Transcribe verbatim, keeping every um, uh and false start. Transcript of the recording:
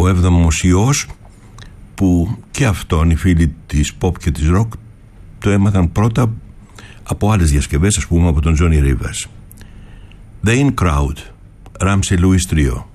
έβδομος Υιός, που και αυτόν οι φίλοι της pop και της rock το έμαθαν πρώτα από άλλες διασκευές, ας πούμε από τον Johnny Rivers. The In Crowd, Ramsey Lewis Trio.